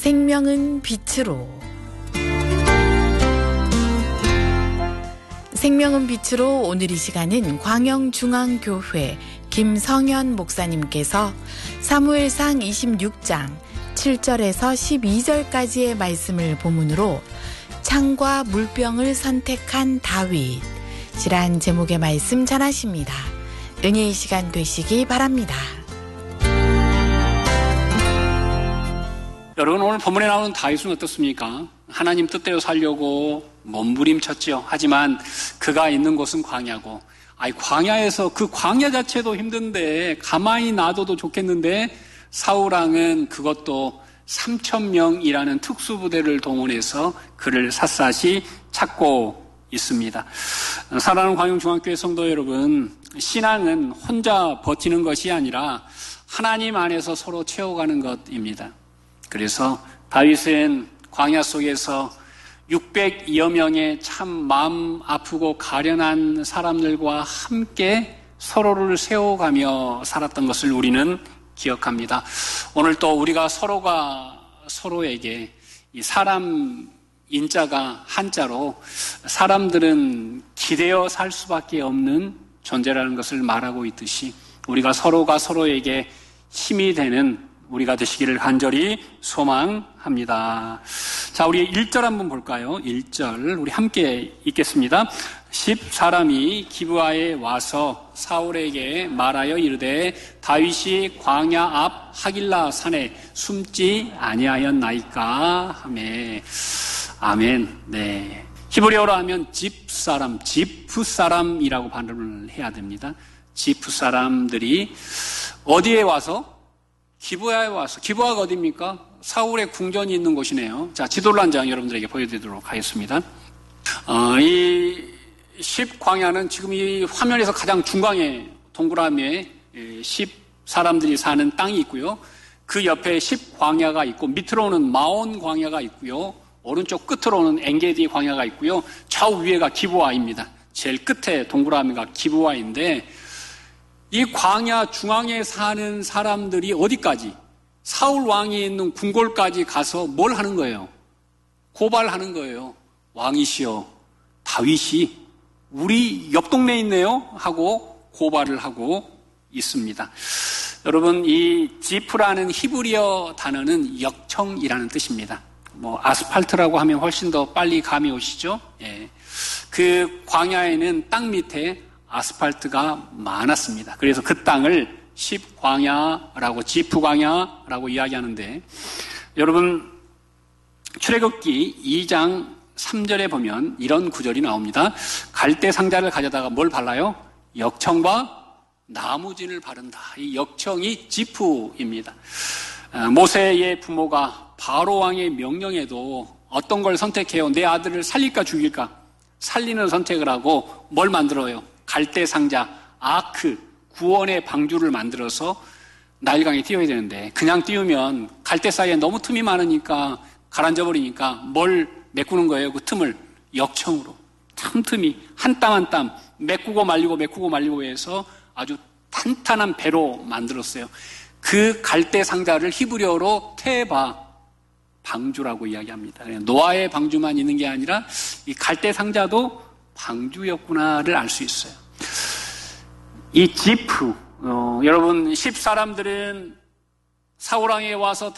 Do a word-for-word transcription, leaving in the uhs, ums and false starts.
생명은 빛으로. 생명은 빛으로 오늘 이 시간은 광영중앙교회 김성현 목사님께서 사무엘상 이십육 장 칠 절에서 십이 절까지의 말씀을 본문으로 창과 물병을 선택한 다윗이란 제목의 말씀 전하십니다. 은혜의 시간 되시기 바랍니다. 여러분, 오늘 본문에 나오는 다윗은 어떻습니까? 하나님 뜻대로 살려고 몸부림쳤죠. 하지만 그가 있는 곳은 광야고, 아이 광야에서 그 광야 자체도 힘든데 가만히 놔둬도 좋겠는데 사울왕은 그것도 삼천 명이라는 특수부대를 동원해서 그를 샅샅이 찾고 있습니다. 사랑하는 광영중앙교회 성도 여러분, 신앙은 혼자 버티는 것이 아니라 하나님 안에서 서로 채워가는 것입니다. 그래서 다윗은 광야 속에서 육백여 명의 참 마음 아프고 가련한 사람들과 함께 서로를 세워가며 살았던 것을 우리는 기억합니다. 오늘 또 우리가 서로가 서로에게 이 사람 인자가 한자로 사람들은 기대어 살 수밖에 없는 존재라는 것을 말하고 있듯이 우리가 서로가 서로에게 힘이 되는 우리가 되시기를 간절히 소망합니다. 자, 우리 일 절 한번 볼까요? 일 절 우리 함께 읽겠습니다. 십 사람이 기브아에 와서 사울에게 말하여 이르되 다윗이 광야 앞 하길라 산에 숨지 아니하였나이까 하매. 아멘. 네. 히브리어로 하면 집사람, 지프사람이라고 발음을 해야 됩니다. 지프사람들이 어디에 와서? 기브아에 와서. 기브아가 어디입니까? 사울의 궁전이 있는 곳이네요. 자, 지도를 한 장 여러분들에게 보여드리도록 하겠습니다. 어, 이 십 광야는 지금 이 화면에서 가장 중앙에 동그라미에 십 사람들이 사는 땅이 있고요. 그 옆에 십 광야가 있고 밑으로는 마온 광야가 있고요. 오른쪽 끝으로는 엔게디 광야가 있고요. 좌우 위에가 기브아입니다. 제일 끝에 동그라미가 기브아인데 이 광야 중앙에 사는 사람들이 어디까지? 사울 왕이 있는 궁궐까지 가서 뭘 하는 거예요? 고발하는 거예요. 왕이시여, 다윗이 우리 옆 동네에 있네요 하고 고발을 하고 있습니다. 여러분, 이 지프라는 히브리어 단어는 역청이라는 뜻입니다. 뭐 아스팔트라고 하면 훨씬 더 빨리 감이 오시죠? 예. 그 광야에는 땅 밑에 아스팔트가 많았습니다. 그래서 그 땅을 십광야라고 지프광야라고 이야기하는데, 여러분 출애굽기 이 장 삼 절에 보면 이런 구절이 나옵니다. 갈대 상자를 가져다가 뭘 발라요? 역청과 나무진을 바른다. 이 역청이 지프입니다. 모세의 부모가 바로 왕의 명령에도 어떤 걸 선택해요? 내 아들을 살릴까 죽일까? 살리는 선택을 하고 뭘 만들어요? 갈대 상자, 아크, 구원의 방주를 만들어서 나일강에 띄워야 되는데 그냥 띄우면 갈대 사이에 너무 틈이 많으니까 가라앉아 버리니까 뭘 메꾸는 거예요? 그 틈을 역청으로 틈틈이 한 땀 한 땀 메꾸고 말리고 메꾸고 말리고 해서 아주 탄탄한 배로 만들었어요. 그 갈대 상자를 히브리어로 테바 방주라고 이야기합니다. 노아의 방주만 있는 게 아니라 이 갈대 상자도 방주였구나를 알 수 있어요. 이 지프, 어, 여러분 십 사람들은 사울왕에 와서